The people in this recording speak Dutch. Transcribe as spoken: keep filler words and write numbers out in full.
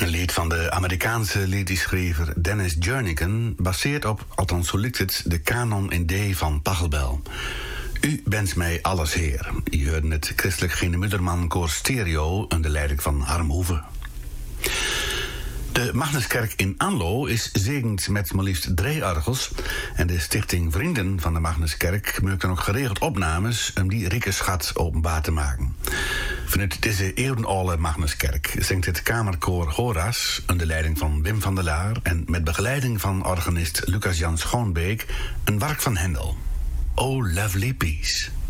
Een lied van de Amerikaanse liedjeschrijver Dennis Jernigan baseert op, althans zo lijkt het, de kanon in D van Pachelbel. U bent mij alles heer. Je hoorde het christelijk Gene Mudderman koor Stereo onder de leiding van Harm Hoeve. De Magnuskerk in Anlo is zegend met maar liefst drie orgels. En de stichting Vrienden van de Magnuskerk maakt dan ook geregeld opnames om die rijke schat openbaar te maken. Vanuit deze eeuwenoude Magnuskerk zingt het kamerkoor Horas onder leiding van Wim van der Laar en met begeleiding van organist Lucas Jan Schoonbeek een werk van Hendel. O Lovely Peace.